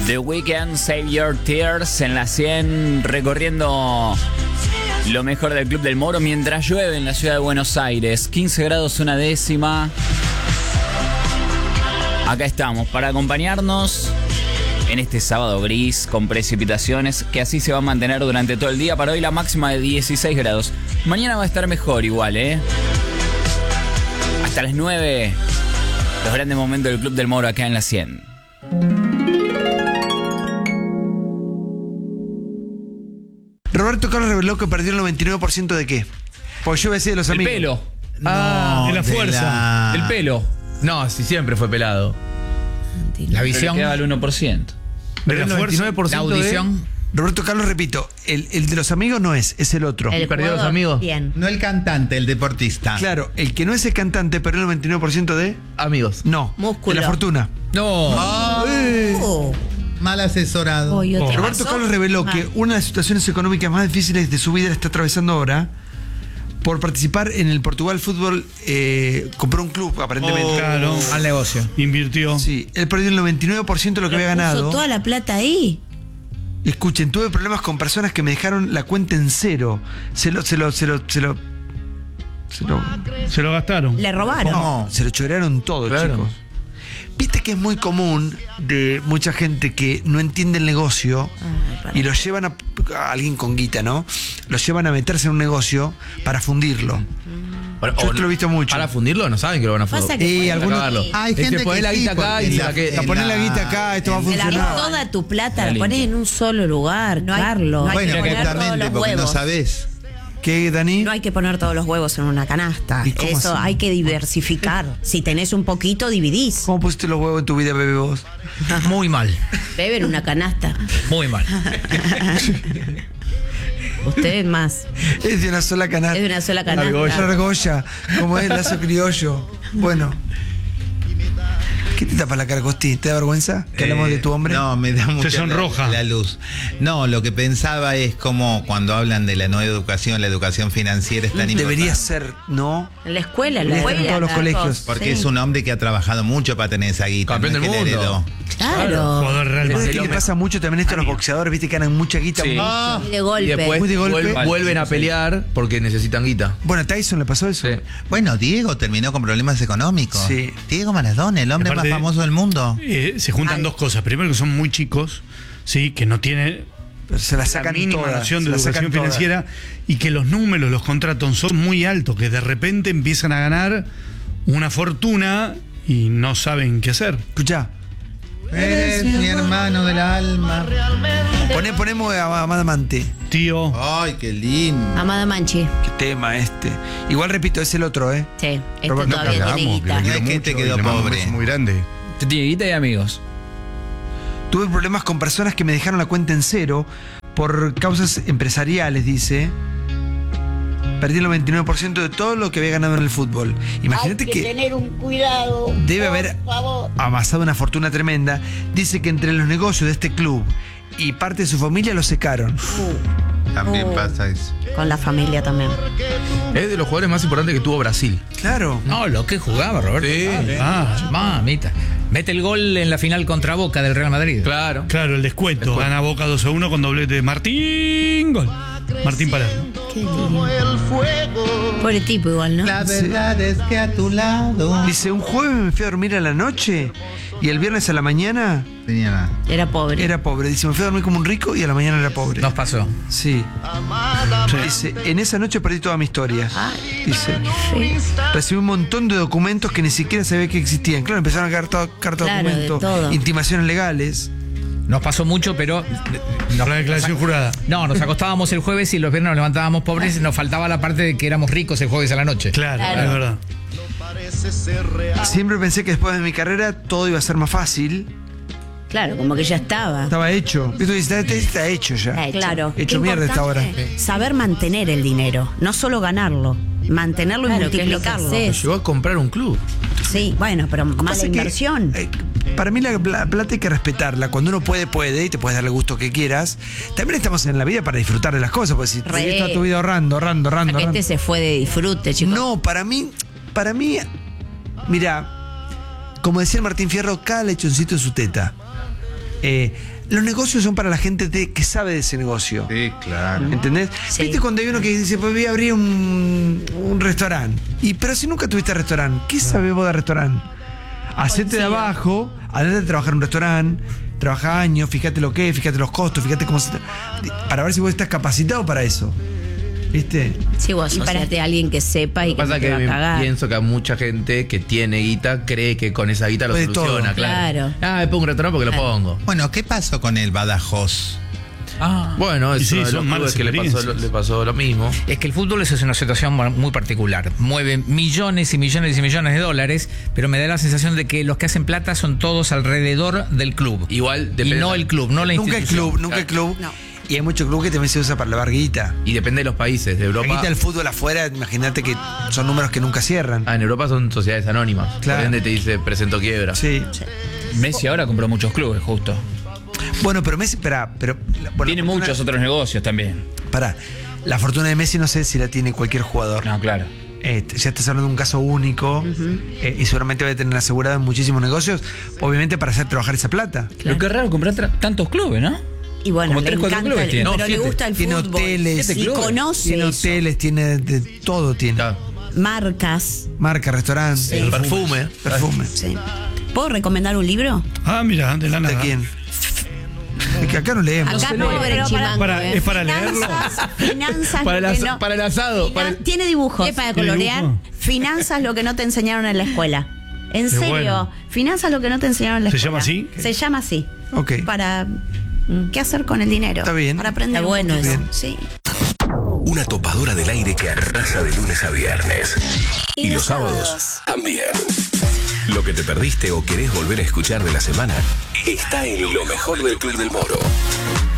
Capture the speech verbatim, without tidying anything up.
The Weeknd, Save Your Tears en la cien, recorriendo lo mejor del Club del Moro mientras llueve en la ciudad de Buenos Aires. quince grados una décima. Acá estamos para acompañarnos en este sábado gris con precipitaciones que así se va a mantener durante todo el día. Para hoy la máxima de dieciséis grados. Mañana va a estar mejor igual, ¿eh? Hasta las nueve, los grandes momentos del Club del Moro acá en la cien. Roberto Carlos reveló que perdió el noventa y nueve por ciento de qué. Porque yo decía de los El amigos. pelo. No, Ah, de la fuerza. la- el pelo. No, si siempre fue pelado. La Pero visión, queda al uno por ciento. De la el fuerza. noventa y nueve por la ciento de- audición. Roberto Carlos, repito, el, el de los amigos no es, es el otro. El perdió jugador, los amigos. Bien. No el cantante, el deportista. Claro, el que no es el cantante perdió el noventa y nueve por ciento de... Amigos. No, Músculo. de la fortuna. No. Oh. Mal asesorado. Uy, ¿otra Roberto pasó? Carlos reveló Ah. que una de las situaciones económicas más difíciles de su vida la está atravesando ahora por participar en el Portugal Fútbol. Eh, compró un club, aparentemente. Oh, claro. Al negocio. Invirtió. Sí, él perdió el noventa y nueve por ciento de lo que Pero había puso ganado. toda la plata ahí. Escuchen, tuve problemas con personas que me dejaron la cuenta en cero. Se lo, se lo, se lo, se lo, se lo, Se lo gastaron. Le robaron. ¿Cómo? se lo chorearon todo, Claro. chicos. Viste que es muy común de mucha gente que no entiende el negocio Ay, para. y lo llevan a, a alguien con guita, ¿no? Lo llevan a meterse en un negocio para fundirlo. Pero- Yo o esto lo he visto mucho. Para fundirlo no saben que lo van a Pasa fundir. que Y puede- algunos- Acabarlo. Hay Es que gente poner que la sí, guita acá porque y la- la que. A poner la guita acá, esto va a Te la funcionar. pones toda tu plata, la Está pones limpio. en un solo lugar, No hay- Carlos. no hay Bueno, que poner justamente todos los porque no huevos. sabés. ¿Qué, Dani? No hay que poner todos los huevos en una canasta. ¿Y cómo Eso así? hay que diversificar. Si tenés un poquito, dividís. ¿Cómo pusiste los huevos en tu vida, bebé, vos? Muy mal. Bebe en una canasta. Muy mal. Ustedes más. Es de una sola canasta. Es de una sola canasta. Argolla. Argolla, como es lazo criollo. Bueno. ¿Qué te tapa la cara, Costi? ¿Te da vergüenza que hablamos de tu hombre? No, me da mucha sonroja. La, la luz. No, lo que pensaba es como cuando hablan de la nueva educación, la educación financiera es tan importante. Debería ser, ¿no? En la escuela, en la Debería estar en escuela. todos los Carlos. colegios. Porque Sí. es un hombre que ha trabajado mucho para tener esa guita. Campeón no es del que la mundo. heredó. Claro. Jugador Real ¿Sabes Madrid. qué le pasa mucho también esto a los boxeadores? Viste que ganan mucha guita. Sí. Ah. Y de golpe. Y después Muy de golpe. vuel- vuelven a pelear porque necesitan guita. Bueno, a Tyson le pasó eso. Sí. Bueno, Diego terminó con problemas económicos. Sí. Diego Maradona, el hombre Aparte- más famoso del mundo. Eh, se juntan Ay. dos cosas. Primero, que son muy chicos, sí, que no tienen Pero se la la sacan mínima todas. noción se de la sacan educación todas. financiera y que los números, los contratos son muy altos, que de repente empiezan a ganar una fortuna y no saben qué hacer. Escuchá. Eres mi hermano del alma. Poné, ponemos a Amada Amante. Tío, Ay, qué lindo. Amada Manchi. Qué tema este. Igual repito, es el otro, ¿eh? Sí, este Roberto todavía Carlos. tiene guita. No es que te quedó pobre. muy grande. Te tiene guita y amigos. Tuve problemas con personas que me dejaron la cuenta en cero por causas empresariales, dice. Perdí el noventa y nueve por ciento de todo lo que había ganado en el fútbol. Imagínate Hay que, que tener un cuidado. debe por haber favor. amasado una fortuna tremenda. Dice que entre los negocios de este club y parte de su familia lo secaron. También Oh. pasa eso. Con la familia también. Es de los jugadores más importantes que tuvo Brasil. Claro. No, lo que jugaba, Roberto. Sí. Carlos. Ah. Mamita. Mete el gol en la final contra Boca del Real Madrid. Claro. Claro, el descuento. Gana Boca dos a uno con doblete de Martín. Gol. Martín Palermo. Qué lindo. Pobre tipo igual, ¿no? La verdad es que a tu lado. Dice, un jueves me fui a dormir a la noche y el viernes a la mañana Tenía nada. Era pobre. era pobre. Dice, me fui a dormir como un rico y a la mañana era pobre. Nos pasó. Sí. Dice, en esa noche perdí toda mi historia. Dice, Sí. recibí un montón de documentos que ni siquiera sabía que existían. Claro, empezaron a caer todo, carta Claro, de documentos, todo. intimaciones legales. Nos pasó mucho, pero. nos- La declaración jurada. No, nos acostábamos el jueves y los viernes nos levantábamos pobres y nos faltaba la parte de que éramos ricos el jueves a la noche. Claro, Claro. es verdad. Siempre pensé que después de mi carrera todo iba a ser más fácil. Claro, como que ya estaba. Estaba hecho. Esto está, está- está hecho ya. Claro. Hecho Qué mierda esta hora. importante Saber mantener el dinero, no solo ganarlo, mantenerlo Claro, y que es lo que multiplicarlo. haces. Llegó a comprar un club. Sí, bueno, pero mala Pasa que, inversión. eh, para mí la, la plata hay que respetarla. Cuando uno puede, puede y te puedes dar el gusto que quieras. También estamos en la vida para disfrutar de las cosas. Porque si Re. vivís toda tu vida ahorrando, ahorrando, ahorrando. Porque ahorrando. este se fue de disfrute, chicos. No, para mí, para mí, mira, como decía el Martín Fierro, cada lechoncito en su teta. Eh, los negocios son para la gente de- que sabe de ese negocio. Sí, claro. ¿Entendés? Sí. ¿Viste cuando hay uno que dice, pues voy a abrir un, un restaurante? Y pero si nunca tuviste restaurante, ¿qué sabés vos de restaurante? Hacete de abajo, andate a trabajar en un restaurante, trabaja años, fíjate lo que es, fíjate los costos, fíjate cómo se... Para ver si vos estás capacitado para eso. ¿Viste? Sí, vos asociate a alguien que sepa y Lo que que pasa no te es va que a cagar. pienso que a mucha gente que tiene guita cree que con esa guita lo Puede soluciona, todo. claro. Claro. Ah, me pongo un restaurante porque lo pongo. Bueno, ¿qué pasó con el Badajoz? Ah, Bueno, Y es sí, uno de son los malas clubes que le pasó, lo- experiencias. le pasó lo mismo. Es que el fútbol es una situación muy particular. Mueve millones y millones y millones de dólares, pero me da la sensación de que los que hacen plata son todos alrededor del club. Igual Y depende. no el club, no la Nunca el institución. club, nunca el club. No. Y hay mucho club que también se usa para lavar guita. Y depende de los países. De La Europa. guita del fútbol afuera, imagínate que son números que nunca cierran. Ah, en Europa son sociedades anónimas. Claro. Por ende te dice presento quiebra. Sí. Messi ahora compró muchos clubes, justo. Bueno, pero Messi, espera, pero... bueno, Tiene la fortuna- muchos otros negocios también. Pará, la fortuna de Messi no sé si la tiene cualquier jugador. No, claro. Este, ya estás hablando de un caso único eh, y seguramente va a tener asegurado en muchísimos negocios, obviamente para hacer trabajar esa plata. Lo que es raro comprar tra- tantos clubes, ¿no? Y bueno, Como le tres, cuatro encanta, clubes el- tiene. pero No, le siete. gusta el Tiene fútbol. hoteles, y clubes. conoce Tiene eso. hoteles, tiene de todo, tiene. Claro. Marcas. Marca, restaurantes, El perfume. perfume. Sí. ¿Puedo recomendar un libro? Ah, mira, de la nada. ¿De quién? Es que acá no leemos. Acá pobre chimango, Para- ¿eh? ¿Es para leerlo? Finanzas, finanzas Para lo el que asa- no- para el asado, Finan- para el- Tiene dibujos. ¿Es para ¿Tiene colorear? dibujo? Finanzas lo que no te enseñaron en la escuela. En Qué serio, bueno. finanzas lo que no te enseñaron en la ¿Se escuela. llama así? Se llama así. Ok. Para mm, qué hacer con el dinero. Está bien. Para aprender Está un bueno poquito. eso. Sí. Una topadora del aire que arrasa de lunes a viernes. Y, los sábados también. Lo que te perdiste o querés volver a escuchar de la semana está en lo mejor del Club del Moro.